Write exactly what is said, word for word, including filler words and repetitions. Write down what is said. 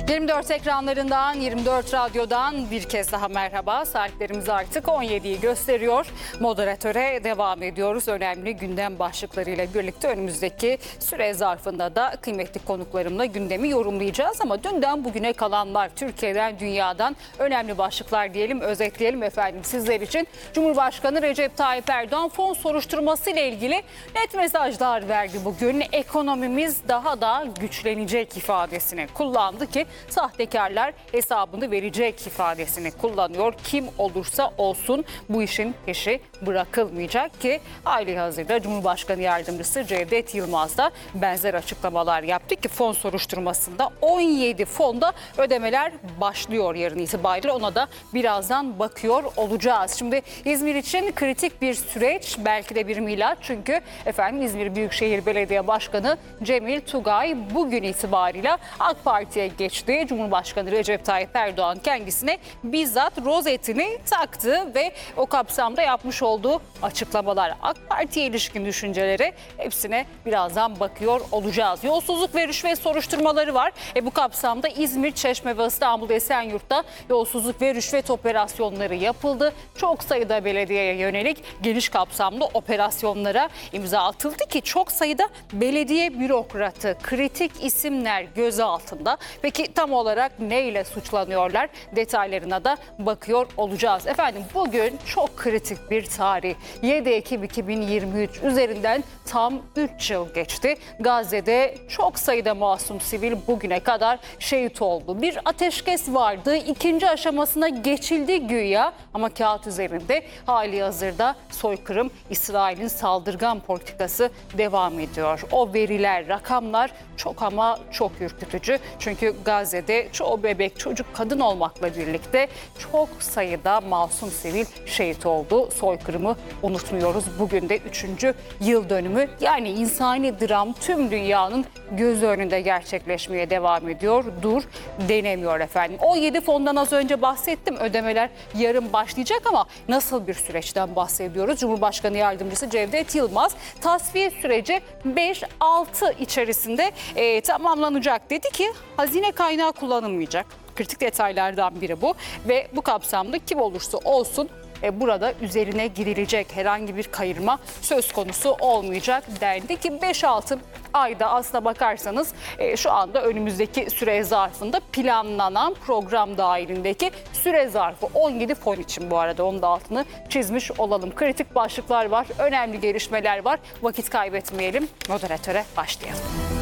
yirmi dört ekranlarından, yirmi dört radyodan bir kez daha merhaba. Saatlerimiz artık on yediyi gösteriyor. Moderatöre devam ediyoruz. Önemli gündem başlıklarıyla birlikte önümüzdeki süre zarfında da kıymetli konuklarımla gündemi yorumlayacağız. Ama dünden bugüne kalanlar, Türkiye'den, dünyadan önemli başlıklar diyelim, özetleyelim efendim sizler için. Cumhurbaşkanı Recep Tayyip Erdoğan fon soruşturması ile ilgili net mesajlar verdi bugün. Ekonomimiz daha da güçlenecek ifadesini kullandı ki sahtekarlar hesabını verecek ifadesini kullanıyor. Kim olursa olsun bu işin peşi bırakılmayacak ki halihazırda Cumhurbaşkanı Yardımcısı Cevdet Yılmaz da benzer açıklamalar yaptı ki fon soruşturmasında on yedi fonda ödemeler başlıyor yarın itibariyle. Ona da birazdan bakıyor olacağız. Şimdi İzmir için kritik bir süreç, belki de bir milat, çünkü efendim İzmir Büyükşehir Belediye Başkanı Cemil Tugay bugün itibariyle AK Parti'ye geçti. Cumhurbaşkanı Recep Tayyip Erdoğan kendisine bizzat rozetini taktı ve o kapsamda yapmış olduğu açıklamalar, AK Parti'ye ilişkin düşünceleri, hepsine birazdan bakıyor olacağız. Yolsuzluk ve rüşvet soruşturmaları var. E bu kapsamda İzmir, Çeşme ve İstanbul Esenyurt'ta yolsuzluk ve rüşvet operasyonları yapıldı. Çok sayıda belediyeye yönelik geniş kapsamlı operasyonlara imza atıldı ki çok sayıda belediye bürokratı, kritik isimler gözaltında. Peki tam olarak neyle suçlanıyorlar? Detaylarına da bakıyor olacağız. Efendim bugün çok kritik bir tarih. yedi Ekim iki bin yirmi üç üzerinden tam üç yıl geçti. Gazze'de çok sayıda masum sivil bugüne kadar şehit oldu. Bir ateşkes vardı. İkinci aşamasına geçildi güya ama kağıt üzerinde halihazırda soykırım, İsrail'in saldırgan politikası devam ediyor. O veriler, rakamlar çok ama çok ürkütücü. Çünkü Gazze'de çoğu bebek, çocuk, kadın olmakla birlikte çok sayıda masum sivil şehit oldu. Soykırımı unutmuyoruz. Bugün de üçüncü yıl dönümü. Yani insani dram tüm dünyanın göz önünde gerçekleşmeye devam ediyor. Dur denemiyor efendim. on yedi fondan az önce bahsettim. Ödemeler yarın başlayacak ama nasıl bir süreçten bahsediyoruz? Cumhurbaşkanı Yardımcısı Cevdet Yılmaz tasfiye süreci beş altı içerisinde e, tamamlanacak dedi ki hazine kaynağı kullanılmayacak. Kritik detaylardan biri bu ve bu kapsamda kim olursa olsun E, burada üzerine girilecek, herhangi bir kayırma söz konusu olmayacak dendi ki beş altı ayda aslına bakarsanız e, şu anda önümüzdeki süre zarfında planlanan program dahilindeki süre zarfı on yedi fon için, bu arada onun da altını çizmiş olalım. Kritik başlıklar var, önemli gelişmeler var. Vakit kaybetmeyelim, moderatöre başlayalım.